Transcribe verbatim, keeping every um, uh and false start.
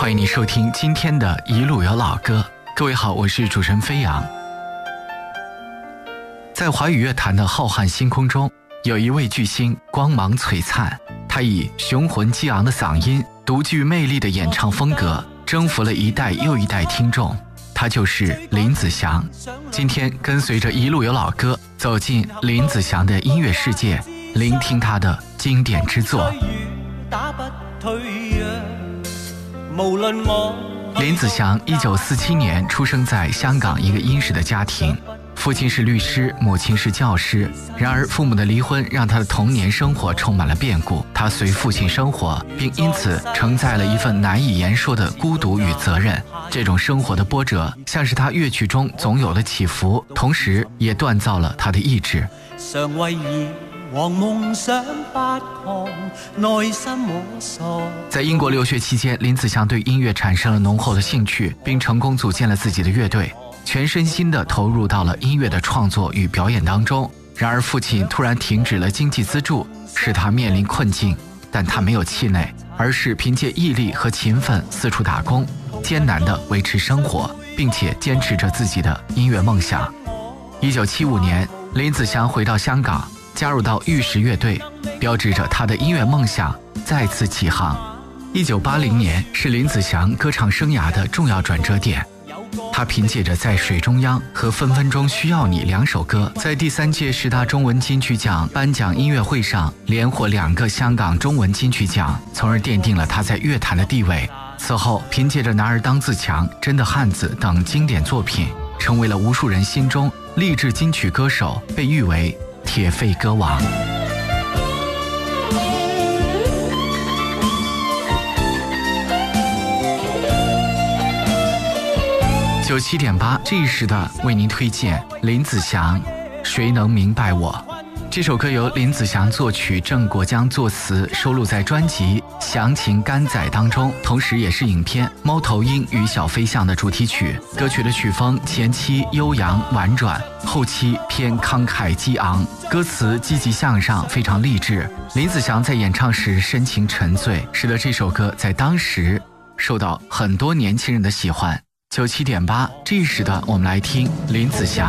欢迎你收听今天的一路有老歌。各位好，我是主持人飞扬。在华语乐坛的浩瀚星空中，有一位巨星光芒璀璨，他以雄浑激昂的嗓音、独具魅力的演唱风格，征服了一代又一代听众。他就是林子祥。今天跟随着一路有老歌，走进林子祥的音乐世界，聆听他的经典之作。林子祥一九四七年出生在香港一个殷实的家庭，父亲是律师，母亲是教师。然而父母的离婚让他的童年生活充满了变故，他随父亲生活，并因此承载了一份难以言说的孤独与责任。这种生活的波折像是他乐曲中总有的起伏，同时也锻造了他的意志。 常为意往梦想不抗，内心摸索。 在英国留学期间，林子祥对音乐产生了浓厚的兴趣，并成功组建了自己的乐队，全身心地投入到了音乐的创作与表演当中。然而父亲突然停止了经济资助，使他面临困境，但他没有气馁，而是凭借毅力和勤奋四处打工，艰难地维持生活，并且坚持着自己的音乐梦想。一九七五年，林子祥回到香港，加入到玉石乐队，标志着他的音乐梦想再次起航。一九八零年是林子祥歌唱生涯的重要转折点，他凭借着《在水中央》和《分分钟需要你》两首歌，在第三届十大中文金曲奖颁奖音乐会上连获两个香港中文金曲奖，从而奠定了他在乐坛的地位。此后凭借着《男儿当自强》、《真的汉子》等经典作品，成为了无数人心中励志金曲歌手，被誉为铁肺歌王。九七点八这一时的为您推荐林子祥《谁能明白我》。这首歌由林子祥作曲，郑国江作词，收录在专辑《详情甘仔》当中，同时也是影片《猫头鹰与小飞象》的主题曲。歌曲的曲风前期悠扬婉转，后期偏慷慨激昂，歌词积极向上，非常励志。林子祥在演唱时深情沉醉，使得这首歌在当时受到很多年轻人的喜欢。九七点八这一时的我们来听林子祥